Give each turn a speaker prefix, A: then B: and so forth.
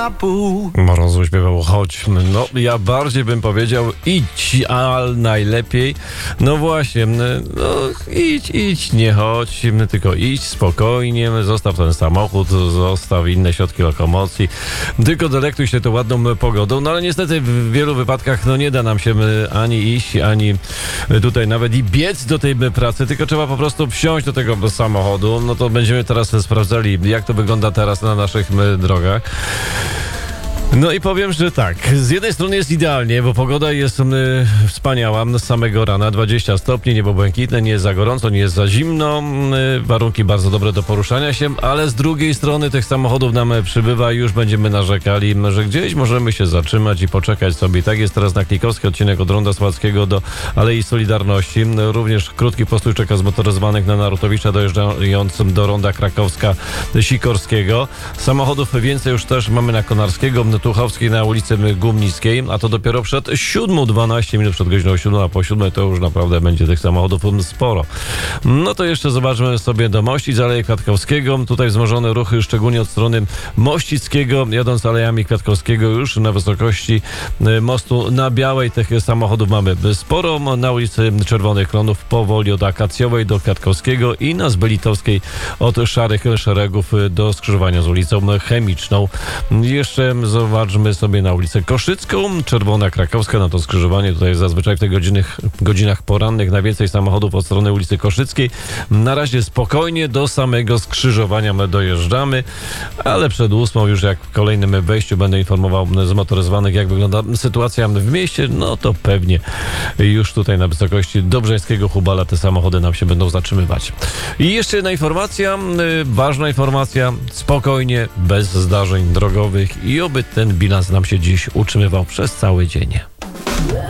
A: na pół.
B: Morozu śpiewał chodźmy. No, ja bardziej bym powiedział idź, a najlepiej. No właśnie, no idź, nie chodź, tylko idź spokojnie, zostaw ten samochód, zostaw inne środki lokomocji, tylko delektuj się tą ładną pogodą. No ale niestety w wielu wypadkach nie da nam się ani iść, ani tutaj nawet i biec do tej pracy, tylko trzeba po prostu wsiąść do tego samochodu. No to będziemy teraz sprawdzali, jak to wygląda teraz na naszych drogach. No i powiem, że tak, z jednej strony jest idealnie, bo pogoda jest wspaniała z samego rana, 20 stopni, niebo błękitne, nie jest za gorąco, nie jest za zimno, warunki bardzo dobre do poruszania się, ale z drugiej strony tych samochodów nam przybywa i już będziemy narzekali, że gdzieś możemy się zatrzymać i poczekać sobie. Tak jest teraz na Klikowski, odcinek od Ronda Sławackiego do Alei Solidarności. Również krótki postój czeka zmotoryzowanych na Narutowicza dojeżdżającym do Ronda Krakowska-Sikorskiego. Samochodów więcej już też mamy na Konarskiego, Tuchowskiej na ulicy Gumnickiej, a to dopiero przed 7, 12 minut przed godziną 7, a po 7 to już naprawdę będzie tych samochodów sporo. No to jeszcze zobaczmy sobie do Mościc, Aleje Kwiatkowskiego. Tutaj wzmożone ruchy, szczególnie od strony Mościckiego, jadąc Alejami Kwiatkowskiego już na wysokości mostu na Białej. Tych samochodów mamy sporo. Na ulicy Czerwonych Klonów powoli od Akacjowej do Kwiatkowskiego i na Zbelitowskiej od Szarych Szeregów do skrzyżowania z ulicą Chemiczną. Jeszcze zobaczmy sobie na ulicę Koszycką, Czerwona Krakowska, na to skrzyżowanie. Tutaj zazwyczaj w tych godzinach porannych najwięcej samochodów od strony ulicy Koszyckiej. Na razie spokojnie do samego skrzyżowania my dojeżdżamy, ale przed 8 już jak w kolejnym wejściu będę informował zmotoryzowanych, jak wygląda sytuacja w mieście, no to pewnie już tutaj na wysokości Dobrzeńskiego Hubala te samochody nam się będą zatrzymywać. I jeszcze jedna informacja, ważna informacja, spokojnie, bez zdarzeń drogowych i oby ten bilans nam się dziś utrzymywał przez cały dzień.